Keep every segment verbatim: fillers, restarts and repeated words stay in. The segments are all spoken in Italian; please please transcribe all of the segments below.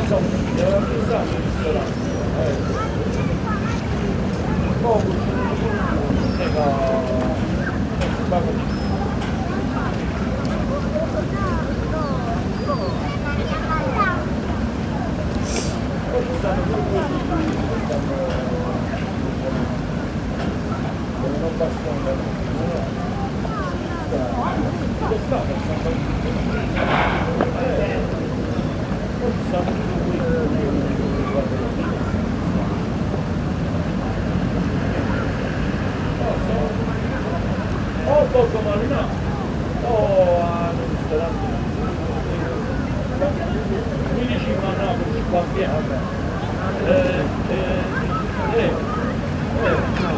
O poco male no, o al ristorante. Mi dici ma no, per cinquanta anni. Eh, eh, eh, eh.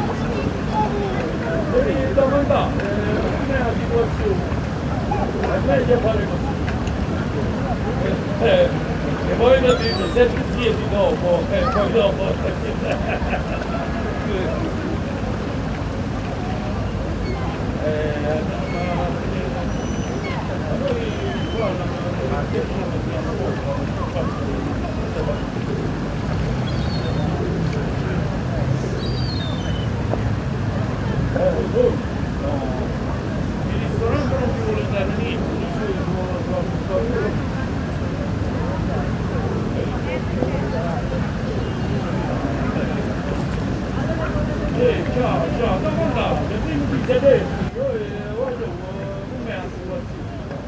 Devi domandare, eh, com'è la situazione? È meglio fare così. Eh, e poi lo dite, se ti siedi dopo, e eh, poi dopo. Il ristorante non ti vuole dare niente, eh, ciao, ciao, da guardare, prima di sederti, io voglio come la situazione.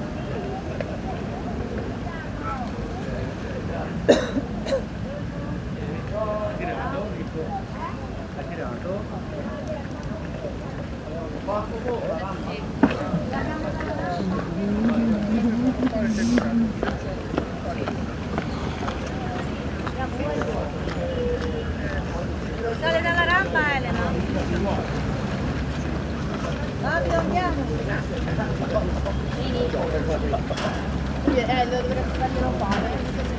Sale dalla rampa Elena. Rapido andiamo. Eh, lo dovrei farglielo fare.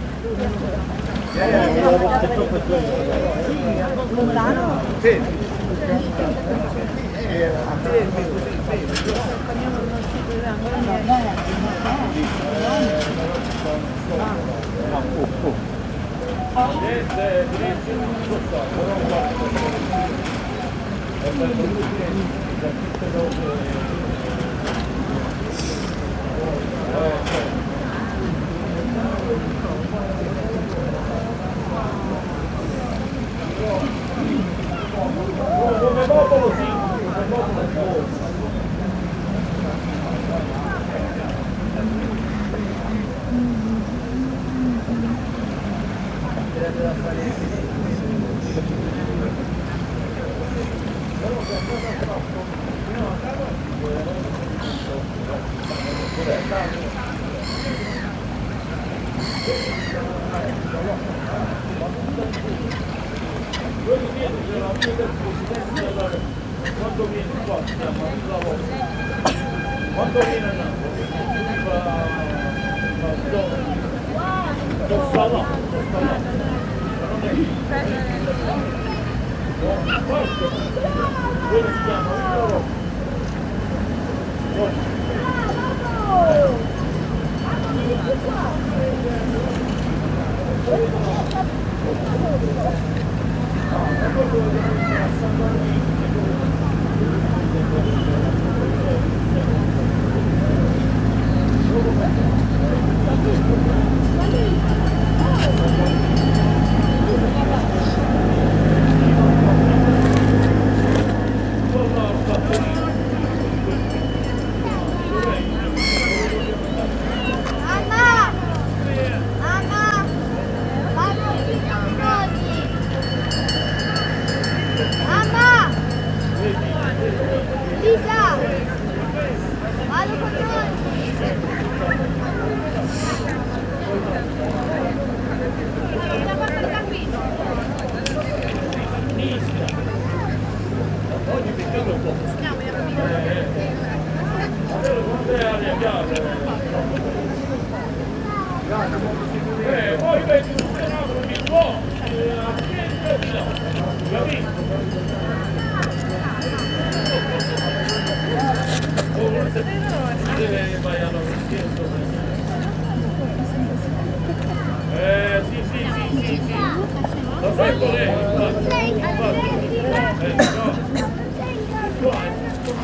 Lontano? Sì. Niente, niente, non so, però guarda, è bello da tutte cose. Come popolo sì, come popolo sì. Quando viene qua, quando viene a Napoli, lo salò, lo salò, non è questo, quello si chiama Villaro. Vado con noi! Ecco lei, infatti, infatti. Eh, no. Qua, eh.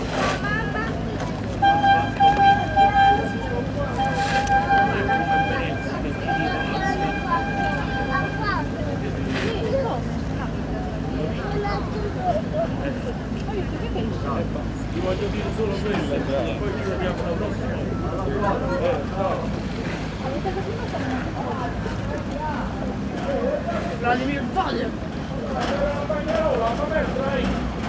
Ti voglio dire solo quello, poi ci vediamo la prossima. Eh, no. Vladimir Voglia. La bagnarola, ma dai!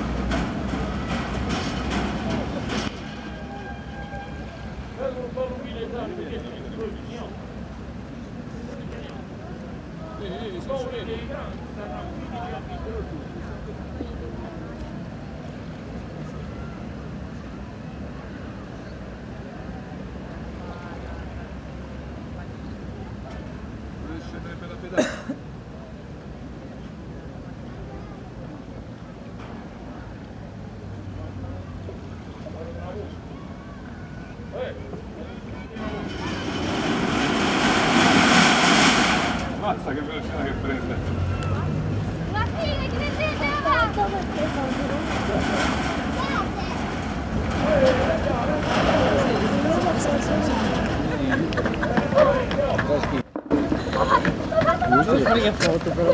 Bello un po' lumile, dai, perché ti dico quello di io. Vedi, vedi, sono dei grandi, saranno quindici anni per tutti. Per la pedale. Mazza che velocità che prende. Ma figa, che vedete avanti? Non sto fare che foto però.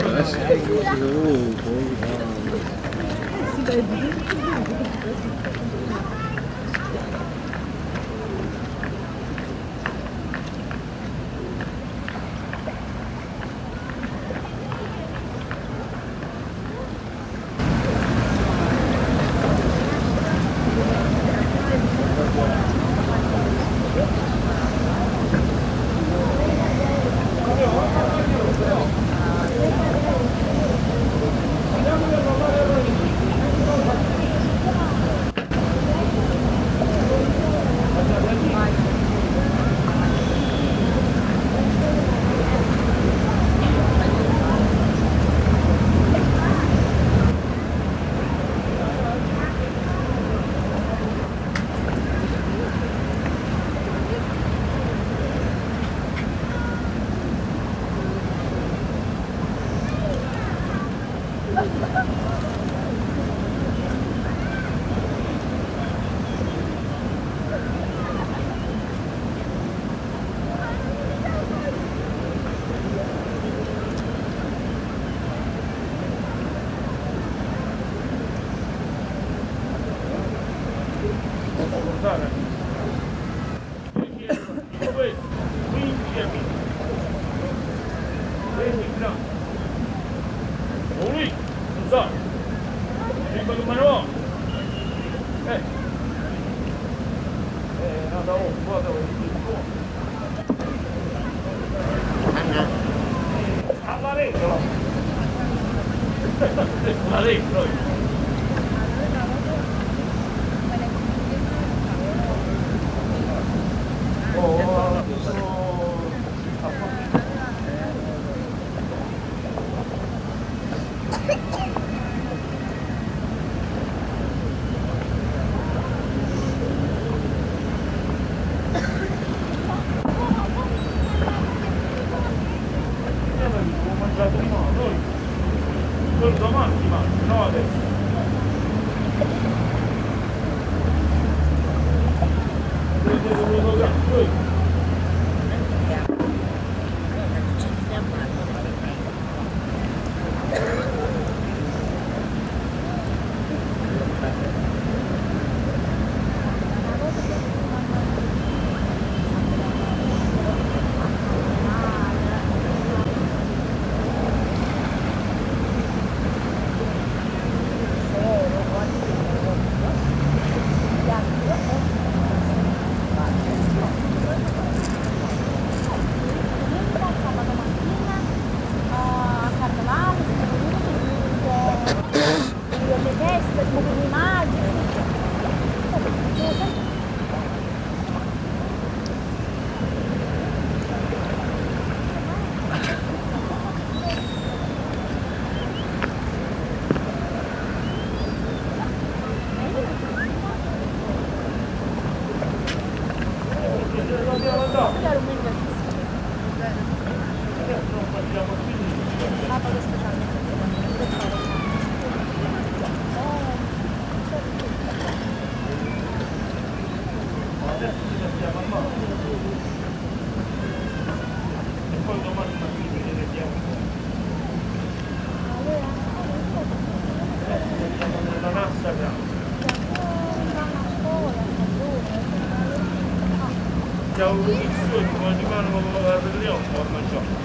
Ah, pago speciale. C'è un missione, come ti fanno per le otto, ma non c'ho.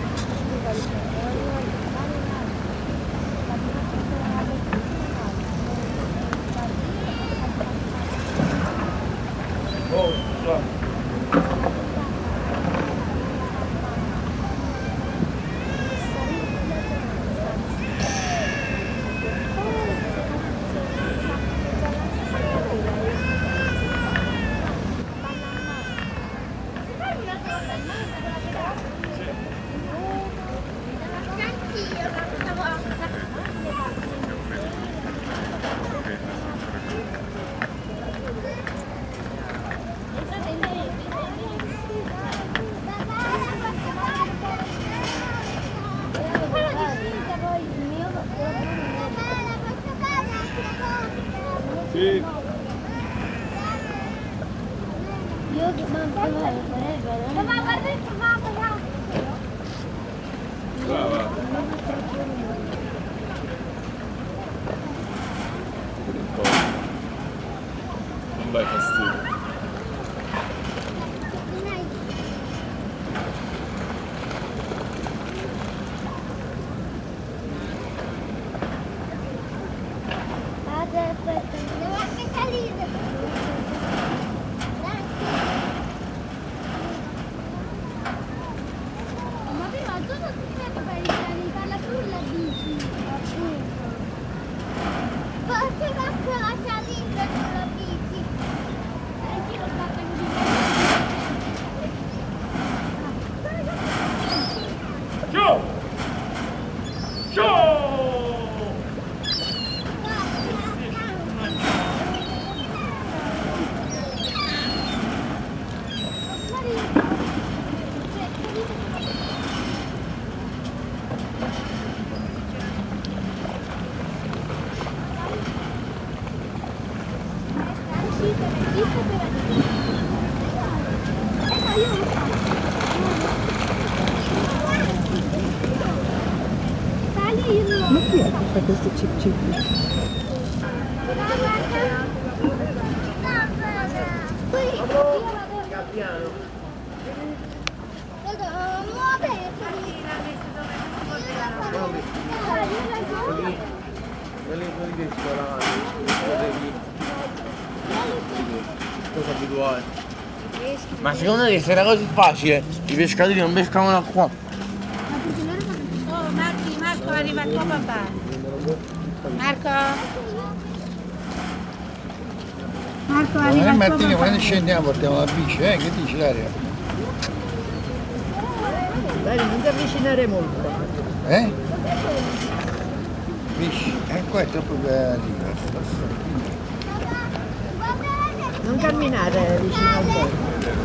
Oh, già. Sì. Io che mamma guarda il mamma. Brava. Non dai fastidio. Devo anche salire. Ma prima tu non ti credo per risalire sulla bici. Perché faccio la salita sulla bici? Perché lo faccio in bici? Giù! Giù! Ma chi è che fa questi chip chip? Cosa abituale. Ma secondo te se era così facile i pescatori non pescavano qua? Oh Marco, Marco arriva il tuo papà. Marco? Marco arriva il tuo Martino, papà. quando scendiamo portiamo la bici, eh? Che dici Daria? Dai, non ti avvicinare molto. Eh? Bici? Eh, qua è troppo bello. Non camminare vicino al te.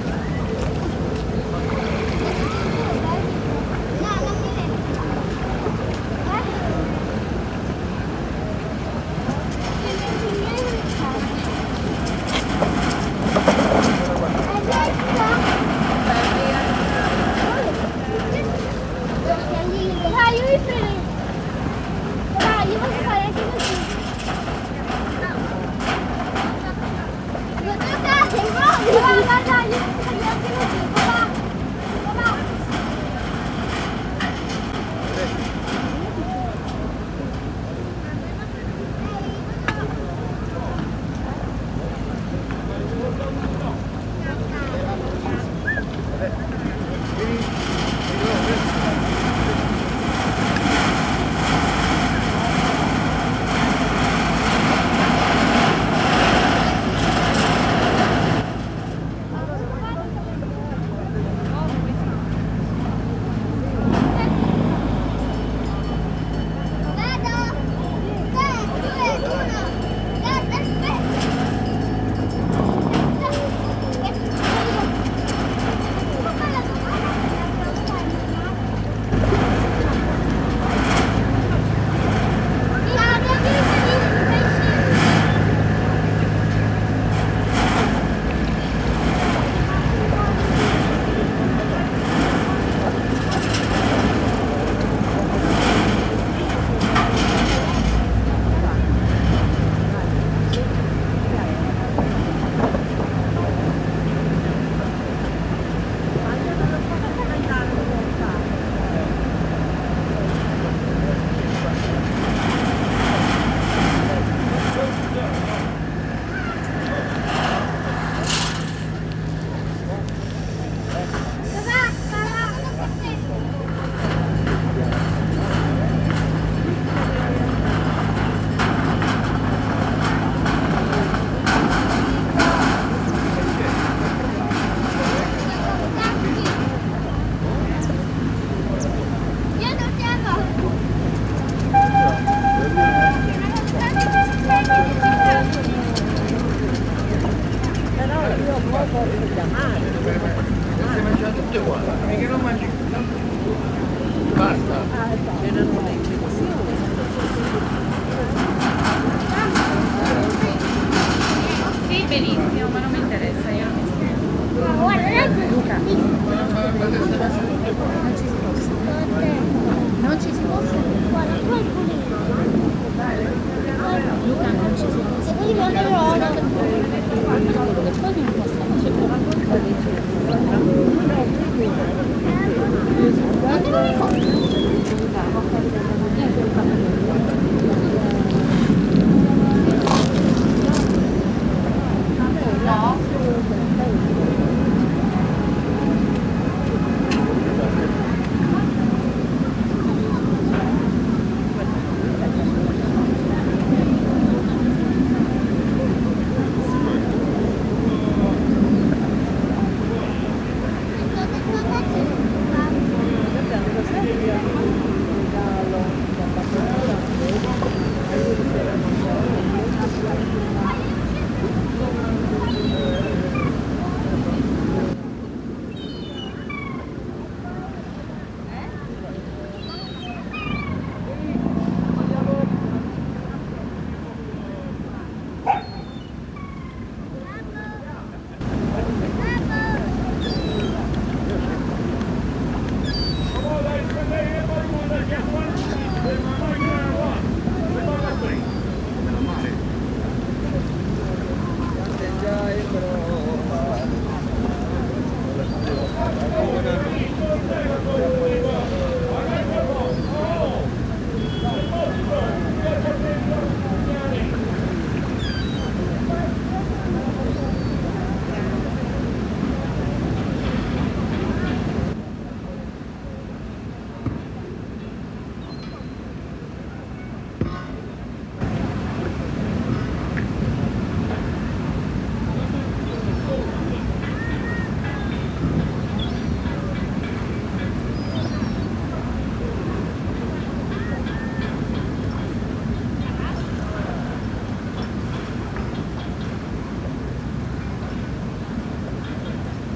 Dai, io mi prendo. Dai, io posso fare anche così. Guarda, dai, io posso fare anche così. Papà. Papà. C'erano le infezioni. Sì, benissimo, ma non mi interessa, io non mi scherzo. Ma guarda, Luca. Non ci si possa. Non ci si possa. Guarda, qua è pulito. Luca, non ci si possa. E poi guarda l'ora. Che poi non posso